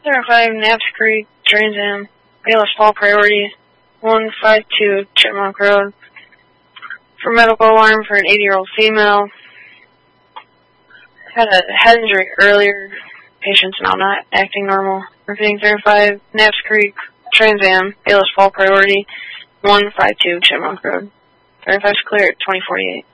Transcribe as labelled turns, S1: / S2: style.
S1: 05 Naps Creek, Trans Am, Bayless Fall Priority, 152 Chipmunk Road. For medical alarm for an 80-year-old female. Had a head injury earlier. Patient's now not acting normal. Repeating 35 Naps Creek, Trans Am, Bayless Fall Priority, 152 Chipmunk Road. 35's clear at 2048.